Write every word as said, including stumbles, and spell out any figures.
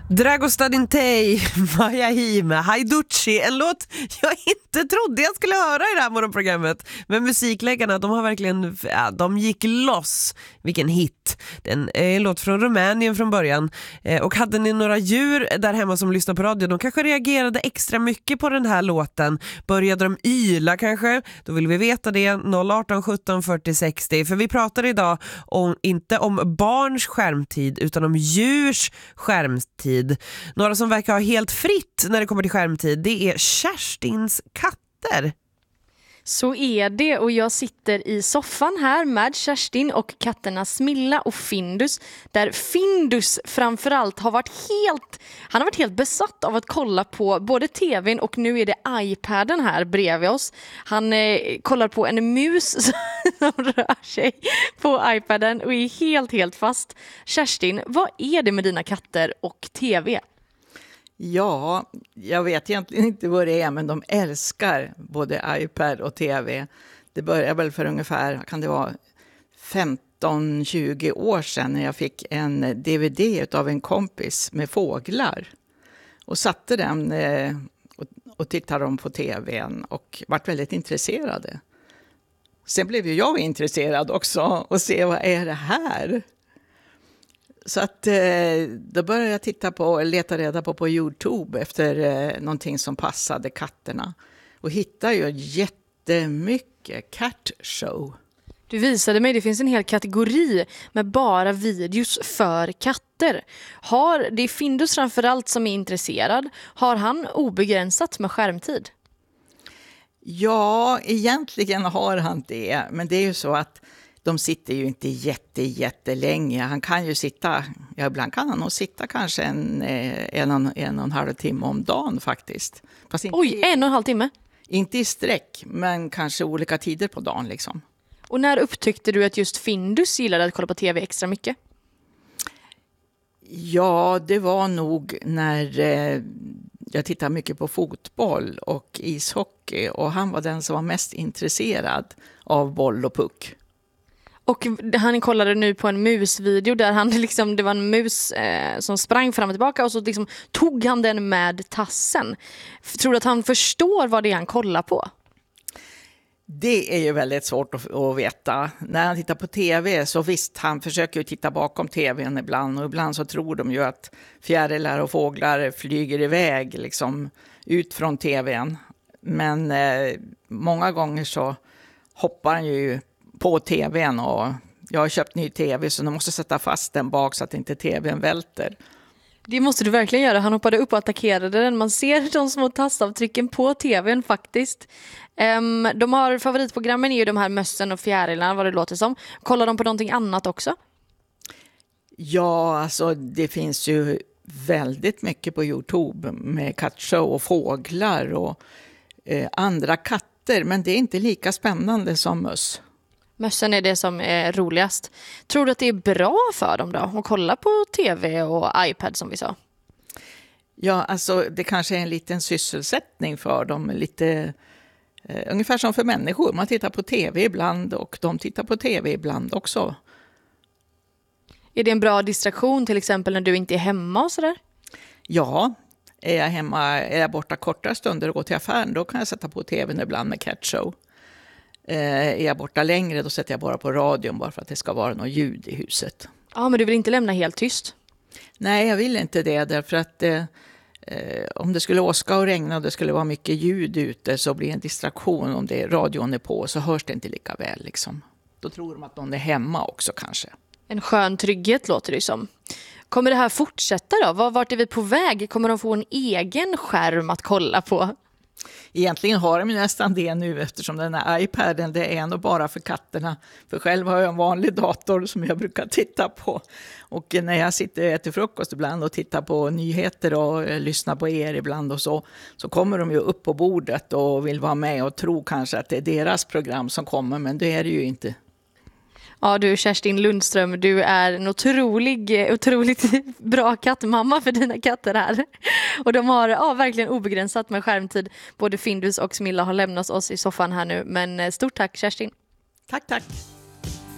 Dragostan Tay, Maja Hime, Haiducci, en låt jag inte trodde jag skulle höra i det här morgonprogrammet. Men musikläggarna, de har verkligen, ja, de gick loss. Vilken hit. Den är en låt från Rumänien från början. Eh, och hade ni några djur där hemma som lyssnar på radio, de kanske reagerade extra mycket på den här låten. Började de yla kanske? Då vill vi veta det. noll arton sjutton fyrtio sextio. För vi pratar idag om, inte om barns skärmtid utan om djurs skärmtid. Några som verkar ha helt fritt när det kommer till skärmtid, det är Kerstins katter. Så är det, och jag sitter i soffan här med Kerstin och katterna Smilla och Findus, där Findus framförallt har varit helt, han har varit helt besatt av att kolla på både tvn och nu är det iPaden här bredvid oss. Han eh, kollar på en mus som rör sig på iPaden och är helt, helt fast. Kerstin, vad är det med dina katter och tv? Ja, jag vet egentligen inte vad det är, men de älskar både iPad och tv. Det började väl för ungefär, kan det vara femton tjugo år sedan när jag fick en D V D av en kompis med fåglar. Och satte den eh, och, och tittade dem på tvn och vart väldigt intresserade. Sen blev ju jag intresserad också och se vad är det här? Så att eh, då började jag titta på, leta reda på på YouTube efter eh, någonting som passade katterna. Och hittade ju jättemycket cat show. Du visade mig, det finns en hel kategori med bara videos för katter. Har, det är Findus framförallt som är intresserad. Har han obegränsat med skärmtid? Ja, egentligen har han det. Men det är ju så att de sitter ju inte jätte, jättelänge. Han kan ju sitta, ja, ibland kan han nog sitta kanske en, en, en, en och en halv timme om dagen faktiskt. Fast inte, Oj, en och en halv timme? Inte i sträck, men kanske olika tider på dagen liksom. Och när upptäckte du att just Findus gillade att kolla på tv extra mycket? Ja, det var nog när eh, jag tittade mycket på fotboll och ishockey. Och han var den som var mest intresserad av boll och puck. Och han kollade nu på en musvideo där han liksom, det var en mus eh, som sprang fram och tillbaka och så liksom tog han den med tassen. Tror du att han förstår vad det är han kollar på? Det är ju väldigt svårt att, att veta. När han tittar på tv så visst, han försöker ju titta bakom tvn ibland. Och ibland så tror de ju att fjärilar och fåglar flyger iväg liksom ut från tvn. Men eh, många gånger så hoppar han ju på tvn och jag har köpt ny tv så nu måste sätta fast den bak så att inte tvn välter. Det måste du verkligen göra. Han hoppade upp och attackerade den. Man ser de små tastavtrycken på tvn faktiskt. Um, de har favoritprogrammen är ju de här mössen och fjärilarna, vad det låter som. Kollar de på någonting annat också? Ja, alltså det finns ju väldigt mycket på YouTube med kattshow och fåglar och eh, andra katter. Men det är inte lika spännande som möss. Mössen är det som är roligast. Tror du att det är bra för dem då att kolla på tv och iPad som vi sa? Ja, alltså det kanske är en liten sysselsättning för dem. Lite, eh, ungefär som för människor. Man tittar på tv ibland och de tittar på tv ibland också. Är det en bra distraktion till exempel när du inte är hemma och sådär? Ja, är jag hemma, är jag borta kortare stunder och går till affären, då kan jag sätta på tvn ibland med cat show. Är jag borta längre, då sätter jag bara på radion bara för att det ska vara något ljud i huset. Ja, men du vill inte lämna helt tyst? Nej, jag vill inte det. Därför att eh, om det skulle åska och regna och det skulle vara mycket ljud ute så blir en distraktion. Om det radion är på så hörs det inte lika väl. Liksom. Då tror de att någon är hemma också kanske. En skön trygghet låter det som. Kommer det här fortsätta då? Vart är vi på väg? Kommer de få en egen skärm att kolla på? Egentligen har de nästan det nu eftersom den här iPaden det är nog bara för katterna. För själv har jag en vanlig dator som jag brukar titta på. Och när jag sitter och äter frukost ibland och tittar på nyheter och lyssnar på er ibland och så. Så kommer de ju upp på bordet och vill vara med och tro kanske att det är deras program som kommer. Men det är det ju inte. Ja du Kerstin Lundström, du är en otrolig, otroligt bra kattmamma för dina katter här. Och de har ja, verkligen obegränsat med skärmtid. Både Findus och Smilla har lämnat oss i soffan här nu. Men stort tack Kerstin. Tack, tack.